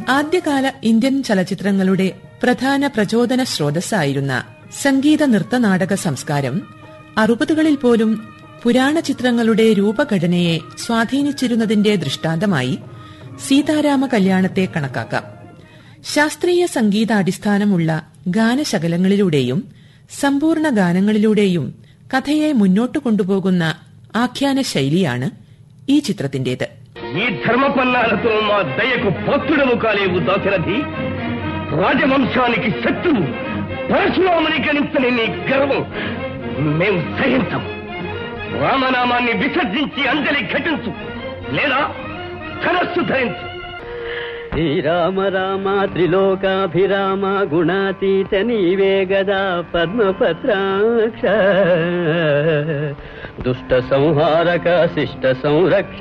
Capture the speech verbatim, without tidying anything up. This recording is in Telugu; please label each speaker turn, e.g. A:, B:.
A: ആദ്യകാല ഇന്ത്യൻ ചലച്ചിത്രങ്ങളുടെ പ്രധാന പ്രചോദന സ്രോതസ്സായിരുന്ന സംഗീത നൃത്തനാടക സംസ്കാരം അറുപതുകളിൽ പോലും പുരാണ ചിത്രങ്ങളുടെ രൂപഘടനയെ സ്വാധീനിച്ചിരുന്നതിന്റെ ദൃഷ്ടാന്തമായി സീതാരാമ കല്യാണത്തെ കണക്കാക്കാം. ശാസ്ത്രീയ സംഗീതാടിസ്ഥാനമുള്ള ഗാനശകലങ്ങളിലൂടെയും സമ്പൂർണ്ണ ഗാനങ്ങളിലൂടെയും കഥയെ മുന്നോട്ടു കൊണ്ടുപോകുന്ന ആഖ്യാന ശൈലിയാണ് ఈ చిత్రతిండేది.
B: ఈ ధర్మపన్నాలతో మా దయకు భక్తుడము కాలేవు దాశరథి. రాజవంశానికి శత్రువు పరశురాముని గణించని నీ గర్వం మేము సహించం. రామనామాన్ని విసర్జించి అంజలి ఘటించు, లేదా ధనస్సు ధరించు.
C: శ్రీరామ రామ త్రిలోకాభిరామ గుణాతీత నీవే గదా పద్మపత్రాక్ష దుష్ట సంహారక శిష్ట సంరక్ష